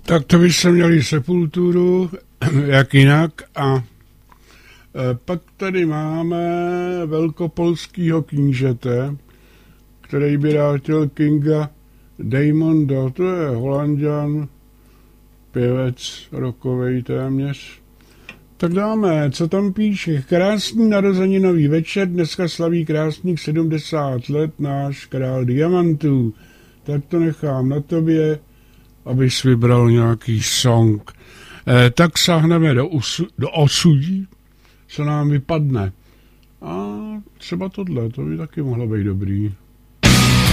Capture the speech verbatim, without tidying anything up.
Tak to bychom měli Sepulturu, jak jinak. A pak tady máme velkopolskýho knížete, který by rád chtěl Kinga Diamonda, to je Holanďan, pěvec rockovej téměř. Tak dáme, co tam píše. Krásný narozeninový večer, dneska slaví krásných sedmdesát let náš král diamantů. Tak to nechám na tobě, abys vybral nějaký song. Eh, tak sáhneme do, usu, do osudí, co nám vypadne. A třeba tohle, to by taky mohlo být dobrý.